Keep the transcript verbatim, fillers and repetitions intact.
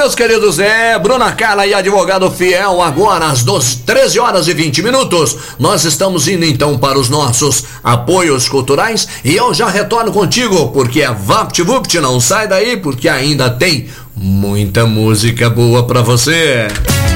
meus queridos, é Bruna Carla e Advogado Fiel, agora às treze horas e vinte minutos. Nós estamos indo então para os nossos apoios culturais e eu já retorno contigo, porque é VaptVupt, não sai daí, porque ainda tem muita música boa pra você.